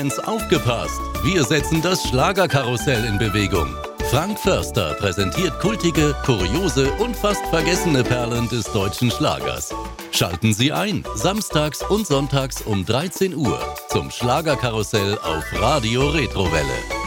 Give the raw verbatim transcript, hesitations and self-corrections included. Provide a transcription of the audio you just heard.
Schlagerfans aufgepasst! Wir setzen das Schlagerkarussell in Bewegung. Frank Förster präsentiert kultige, kuriose und fast vergessene Perlen des deutschen Schlagers. Schalten Sie ein, samstags und sonntags um dreizehn Uhr zum Schlagerkarussell auf Radio Retrowelle.